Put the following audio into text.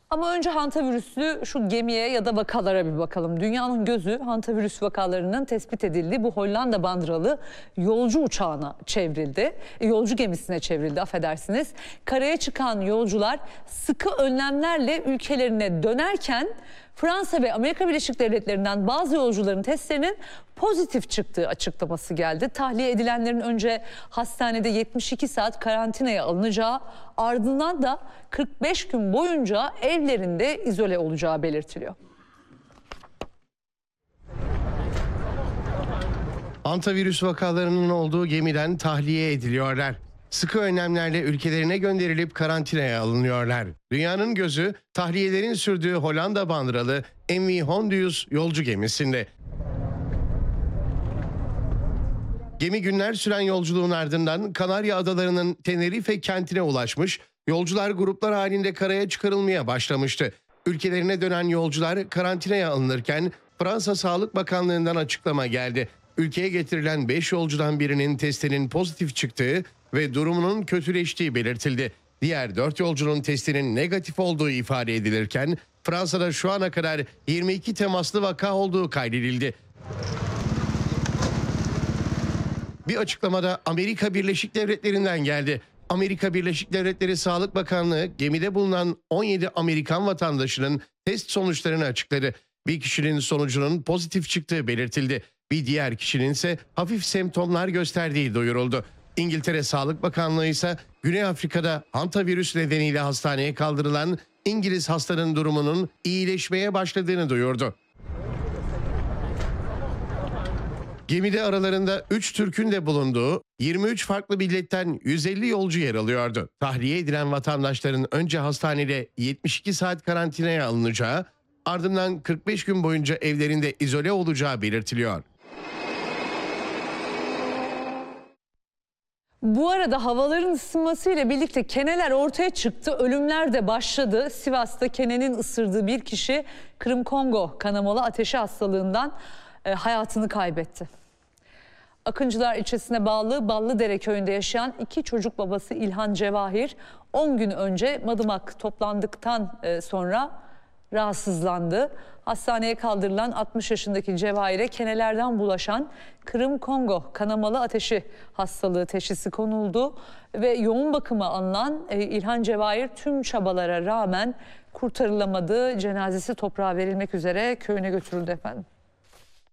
Ama önce hantavirüslü şu gemiye ya da vakalara bir bakalım. Dünyanın gözü hantavirüs vakalarının tespit edildiği bu Hollanda bandıralı yolcu uçağına çevrildi. Yolcu gemisine çevrildi, affedersiniz. Karaya çıkan yolcular sıkı önlemlerle ülkelerine dönerken Fransa ve Amerika Birleşik Devletleri'nden bazı yolcuların testlerinin pozitif çıktığı açıklaması geldi. Tahliye edilenlerin önce hastanede 72 saat karantinaya alınacağı, ardından da 45 gün boyunca evlerinde izole olacağı belirtiliyor. Hantavirüs vakalarının olduğu gemiden tahliye ediliyorlar. Sıkı önlemlerle ülkelerine gönderilip karantinaya alınıyorlar. Dünyanın gözü tahliyelerin sürdüğü Hollanda bandıralı MV Hondius yolcu gemisinde. Gemi günler süren yolculuğun ardından Kanarya Adaları'nın Tenerife kentine ulaşmış, yolcular gruplar halinde karaya çıkarılmaya başlamıştı. Ülkelerine dönen yolcular karantinaya alınırken Fransa Sağlık Bakanlığı'ndan açıklama geldi. Ülkeye getirilen 5 yolcudan birinin testinin pozitif çıktığı ve durumunun kötüleştiği belirtildi. Diğer 4 yolcunun testinin negatif olduğu ifade edilirken Fransa'da şu ana kadar 22 temaslı vaka olduğu kaydedildi. Bir açıklamada Amerika Birleşik Devletleri'nden geldi. Amerika Birleşik Devletleri Sağlık Bakanlığı gemide bulunan 17 Amerikan vatandaşının test sonuçlarını açıkladı. Bir kişinin sonucunun pozitif çıktığı belirtildi. Bir diğer kişinin ise hafif semptomlar gösterdiği duyuruldu. İngiltere Sağlık Bakanlığı ise Güney Afrika'da hantavirüs nedeniyle hastaneye kaldırılan İngiliz hastanın durumunun iyileşmeye başladığını duyurdu. Gemide aralarında 3 Türk'ün de bulunduğu 23 farklı milletten 150 yolcu yer alıyordu. Tahliye edilen vatandaşların önce hastanede 72 saat karantinaya alınacağı, ardından 45 gün boyunca evlerinde izole olacağı belirtiliyor. Bu arada havaların ısınmasıyla birlikte keneler ortaya çıktı, ölümler de başladı. Sivas'ta kenenin ısırdığı bir kişi Kırım-Kongo kanamalı ateşi hastalığından hayatını kaybetti. Akıncılar ilçesine bağlı Ballıdere köyünde yaşayan 2 çocuk babası İlhan Cevahir 10 gün önce madımak toplandıktan sonra rahatsızlandı. Hastaneye kaldırılan 60 yaşındaki Cevahir'e kenelerden bulaşan Kırım-Kongo kanamalı ateşi hastalığı teşhisi konuldu ve yoğun bakıma alınan İlhan Cevahir tüm çabalara rağmen kurtarılamadı. Cenazesi toprağa verilmek üzere köyüne götürüldü efendim.